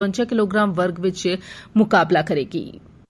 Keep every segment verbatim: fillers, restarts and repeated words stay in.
पचवंजा kilogram वर्ग विच मुकाबला करेगी।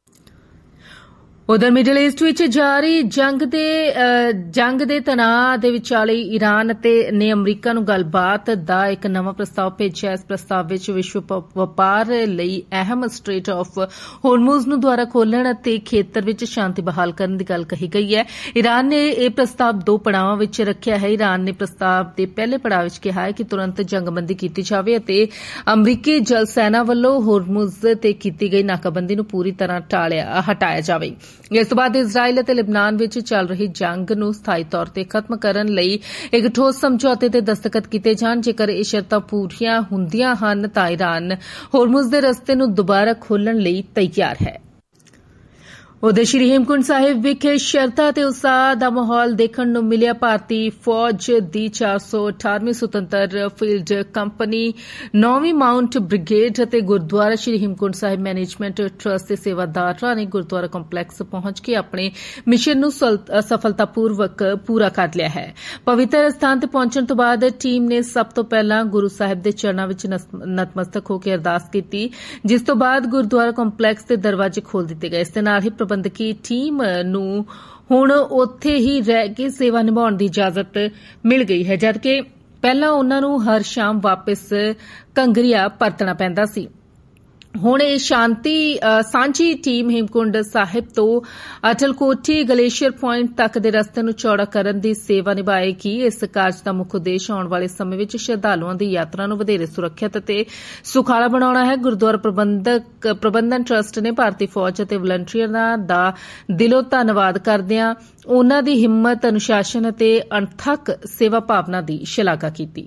उधर मिडल ईस्ट विच जारी जंग दे जंग दे तनाव दे विचाले ईरान ने अमरीका नूं गलबात दा एक नवां प्रस्ताव भेजिआ। इस प्रस्ताव विच विश्व वपार लई अहम स्ट्रेट ऑफ होर्मुज नूं दुआरा खोलण ते खेतर विच शांति बहाल करन दी गल कही गई है। ईरान ने यह प्रस्ताव दो पड़ावां विच रखिआ है। ईरान ने प्रस्ताव दे पहले पड़ाव विच कहा है कि तुरंत जंगबंदी कीती जावे अते अमरीकी जल सेना वल्लों होर्मुज ते कीती गई नाकाबंदी नूं पूरी तरह टालिआ हटाया जावे। इस तो बाद इजराइल ਅਤੇ ਲਿਬਨਾਨ ਵਿੱਚ ਚੱਲ ਰਹੀ ਜੰਗ ਨੂੰ ਸਥਾਈ ਤੌਰ ਤੇ ਖਤਮ ਕਰਨ ਲਈ ਇੱਕ ਠੋਸ ਸਮਝੌਤੇ ਤੇ ਦਸਤਖਤ ਕੀਤੇ ਜਾਣ। ਜੇਕਰ ਇਹ ਸ਼ਰਤਾਂ ਪੂਰੀਆਂ ਹੁੰਦੀਆਂ ਹਨ ਤਾਂ ਈਰਾਨ ਹੋਰਮੁਜ਼ ਦੇ ਰਸਤੇ ਨੂੰ ਦੁਬਾਰਾ ਖੋਲ੍ਹਣ ਲਈ ਤਿਆਰ ਹੈ। उधर श्री हेमकुंड साहिब विखे शरता ते उत्साह दा माहौल देखण नूं मिलिआ। भारती फौज दी चार सौ अठारहवीं सुतंत्र फील्ड कंपनी नौवीं माउंट ब्रिगेड अते गुरुद्वारा श्री हेमकुंड साहिब मैनेजमेंट ट्रस्ट दे सेवादारां ने गुरुद्वारा कंपलैक्स पहुंच के अपने मिशन नूं सफलतापूर्वक पूरा कर लिया है। पवित्र स्थान ते पहुंचण तो बाद टीम ने सब तो पहला गुरु साहिब दे चरणां विच नतमस्तक होकर अरदास कीती, जिस तो बाद गुरुद्वारा कंपलैक्स दे दरवाजे खोल दिते गए। इस दे नाल ही प्रबंधकी टीम नूं हुण उत्थे ही रह के सेवा निभाउण दी इजाजत मिल गई है, जबकि पहलां उन्हां नूं हर शाम वापस कंगरिया परतना पैंदा सी। हुण ਇਹ शांति सांझी टीम हेमकुंड साहिब तो अटलकोटी ग्लेशियर पॉइंट तक ਦੇ ਰਸਤੇ ਨੂੰ ਚੌੜਾ ਕਰਨ ਦੀ ਸੇਵਾ ਨਿਭਾਏਗੀ। ਇਸ ਕਾਰਜ ਦਾ ਮੁੱਖ ਉਦੇਸ਼ ਆਉਣ ਵਾਲੇ ਸਮੇਂ ਵਿੱਚ ਸ਼ਰਧਾਲੂਆਂ ਦੀ ਯਾਤਰਾ ਨੂੰ ਵਧੇਰੇ ਸੁਰੱਖਿਅਤ ਅਤੇ ਸੁਖਾਲਾ ਬਣਾਉਣਾ ਹੈ। ਗੁਰਦੁਆਰਾ ਪ੍ਰਬੰਧਕ ਪ੍ਰਬੰਧਨ ਟਰਸਟ ਨੇ ਭਾਰਤੀ ਫੌਜ ਅਤੇ ਵਲੰਟੀਅਰਾਂ ਦਾ ਦਿਲੋਂ ਧੰਨਵਾਦ ਕਰਦਿਆਂ ਉਨ੍ਹਾਂ ਦੀ ਹਿੰਮਤ, ਅਨੁਸ਼ਾਸਨ ਅਤੇ ਅਣਥੱਕ ਸੇਵਾ ਭਾਵਨਾ ਦੀ ਸ਼ਲਾਘਾ ਕੀਤੀ।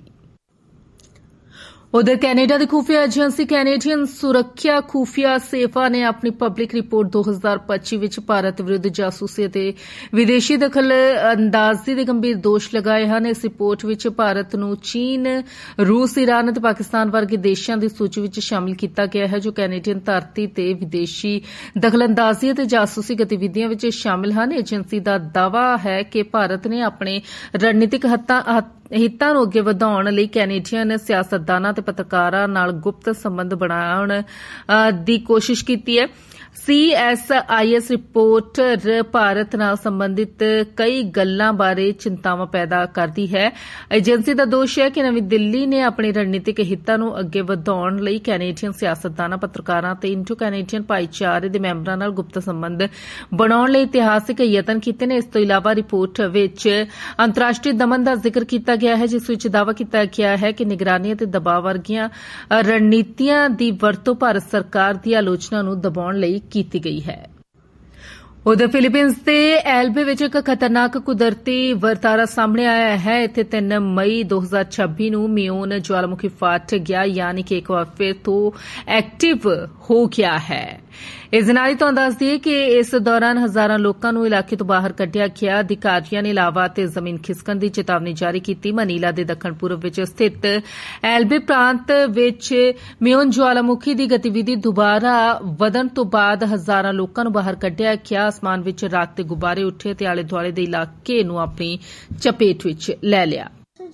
उधर कैनेडा की खुफिया एजेंसी कैनेडियन सुरक्षा खुफिया सेवा ने अपनी पब्लिक रिपोर्ट दो हजार पच्ची विच भारत विरुद्ध जासूसी ते विदेशी दखल अंदाजी के गंभीर दोष लगाए हैं। इस रिपोर्ट विच भारत नूं चीन, रूस, ईरान ते पाकिस्तान वर्गे देशां की सूची विच शामिल किया गया है, जो कैनेडियन धरती ते विदेशी दखलअंदाजी ते जासूसी गतिविधियां विच शामिल हैं। एजेंसी का दावा है कि भारत ने अपने रणनीतिक हितां नूं अगे वधाउण लई कैनेडियन सियासतदानां ते पत्रकारां नाल गुप्त संबंध बनाउण दी कोशिश कीती है। C S I S report Bharat नाल संबंधित कई गल्लां बारे चिंतावां पैदा करदी है। एजेंसी का दोष है कि नवीं दिल्ली ने अपने रणनीतिक हितां नूं अगे वधाउण लई कैनेडियन सियासतदानां, पत्रकारां ते इंडो कैनेडियन भाईचारे दे मैंबरां नाल गुप्त संबंध बनाउण लई इतिहासिक यतन कीते ने। इस तों इलावा रिपोर्ट विच अंतर्राष्ट्रीय दमन दा जिक्र कीता गया है, जिस विच दावा कीता गया है कि निगरानी ते दबाव वर्गियां रणनीतियां दी वरतों भारत सरकार दी आलोचना नूं दबाउण लई कीती गई है। उधर फिलीपींस के एल्बे विच एक खतरनाक कुदरती वरतारा सामने आया है। इत्थे तीन मई दो हजार छब्बी नूं मियोन ज्वालामुखी फट गया, यानी कि एक बार फिर तो एक्टिव हो गया है। इस नाल ही तुहानूं दस दईए कि इस दौरान हजारां लोकां नूं इलाके तो बाहर कढिया गया। अधिकारियों ने लावा ते जमीन खिसकण दी चेतावनी जारी की। मनीला के दक्षिण पूर्व विच स्थित एल्बे प्रांत विच मियोन ज्वालामुखी की गतिविधि दुबारा वधण तो बाद हजारां लोकां नूं बाहर कढिया गया। आसमान विच राख ते गुब्बारे उठे ते आले दुआले दे इलाके नूं अपनी चपेट विच लै लिया।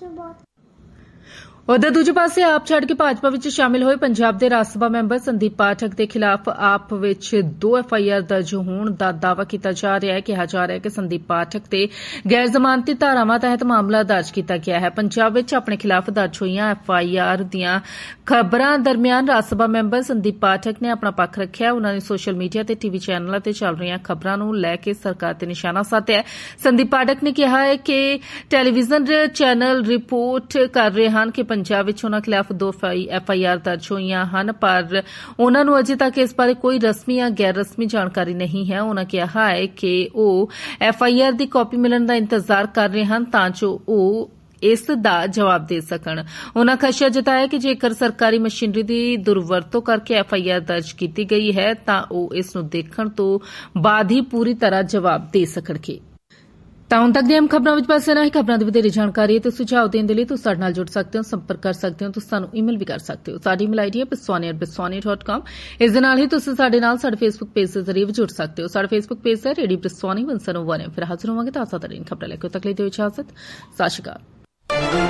उधर दूजे पासे आप छड़ के भाजपा विच शामिल होए पंजाब के राज सभा मैंबर संदीप पाठक के खिलाफ आप विच दो एफ आई आर दर्ज होने का दावा किया जा रहा है। कहा जा रहा है कि संदीप पाठक ते गैर जमानती धारावां तहत मामला दर्ज किया गया है। पंजाब विच अपने खिलाफ दर्ज होईयां एफ आई आर दीयां खबरां दरमियान राज सभा मैंबर संदीप पाठक ने अपना पक्ष रखिआ। उन्होंने सोशल मीडिया ते टीवी चैनलों ते चल रही खबरां नूं लैके सरकार ते निशाना साधिआ। संदीप पाठक ने कहा है कि टैलीविजन चैनल रिपोर्ट कर रहे हैं कि पंजाब विच उन्हां खिलाफ दो एफ आई आर दर्ज होईयां हन, पर उन्हां नूं अजे तक इस बारे कोई रस्मी या गैर रस्मी जानकारी नहीं है। उन्हां कहा है कि ओह F I are the copy मिलण दा इंतजार कर रहे हैं तां जो ओह इस दा जवाब दे सकण। उन्हां खदशा जताया कि जेकर सरकारी मशीनरी दी दुरवरतों करके एफ आई आर दर्ज की गई है तां ओह इस नूं देखण तो बाद ही पूरी तरह जवाब दे सकणगे। ਤਾਂ ਹੁਣ ਤੱਕ ਦੀਆਂ ਖਬਰਾਂ ਵਿੱਚ ਬਸ ਇਹਨਾਂ ਹੀ। ਖਬਰਾਂ ਦੀ ਵਧੇਰੇ ਜਾਣਕਾਰੀ ਅਤੇ ਸੁਝਾਅ ਦੇਣ ਦੇ ਲਈ ਤੁਸੀਂ ਸਾਡੇ ਨਾਲ ਜੁੜ ਸਕਦੇ ਹੋ, ਸੰਪਰਕ ਕਰ ਸਕਦੇ ਹੋ। ਤੁਸੀਂ ਸਾਨੂੰ ਈਮੇਲ ਵੀ ਕਰ ਸਕਦੇ ਹੋ। ਸਾਡੀ ਈਮੇਲ ਆਈਡੀ ਹੈ ਬਿਸਵਾਨੀ ਐਟ ਬਿਸਵਾਨੀ ਡਾਟ ਕਾਮ। ਇਸ ਦੇ ਨਾਲ ਹੀ ਤੁਸੀਂ ਸਾਡੇ ਨਾਲ ਸਾਡੇ ਫੇਸਬੁੱਕ ਪੇਜ ਦੇ ਜ਼ਰੀਏ ਵੀ ਜੁੜ ਸਕਦੇ ਹੋ। ਸਾਡਾ ਫੇਸਬੁੱਕ ਪੇਜ ਹੈ ਰੇਡੀਓ ਬਿਸਵਾਨੀ ਇੱਕ ਸੌ ਇੱਕ। ਫਿਰ ਹਾਜ਼ਰ ਹੋਵਾਂਗੇ ਤਾਜ਼ਾ ਤਰੀਨ ਖਬਰਾਂ ਲੈ ਕੇ। ਤੱਕ ਲਈ ਦਿਓ ਇਜਾਜ਼ਤ। ਸਤਿ ਸ਼੍ਰੀ ਅਕਾਲ।